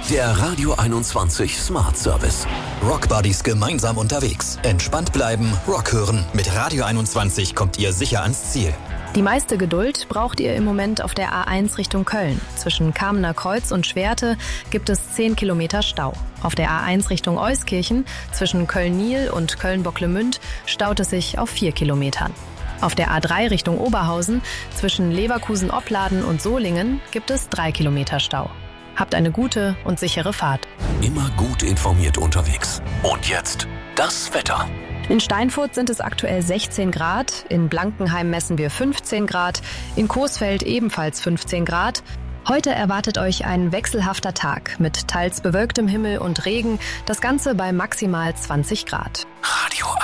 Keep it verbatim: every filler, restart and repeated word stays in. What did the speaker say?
Der Radio einundzwanzig Smart Service. Rockbuddies gemeinsam unterwegs. Entspannt bleiben, Rock hören. Mit Radio einundzwanzig kommt ihr sicher ans Ziel. Die meiste Geduld braucht ihr im Moment auf der A eins Richtung Köln. Zwischen Kamener Kreuz und Schwerte gibt es zehn Kilometer Stau. Auf der A eins Richtung Euskirchen zwischen Köln-Niel und Köln-Bocklemünd staut es sich auf vier Kilometern. Auf der A drei Richtung Oberhausen zwischen Leverkusen-Opladen und Solingen gibt es drei Kilometer Stau. Habt eine gute und sichere Fahrt. Immer gut informiert unterwegs. Und jetzt das Wetter. In Steinfurt sind es aktuell sechzehn Grad, in Blankenheim messen wir fünfzehn Grad, in Coesfeld ebenfalls fünfzehn Grad. Heute erwartet euch ein wechselhafter Tag mit teils bewölktem Himmel und Regen, das Ganze bei maximal zwanzig Grad. Radio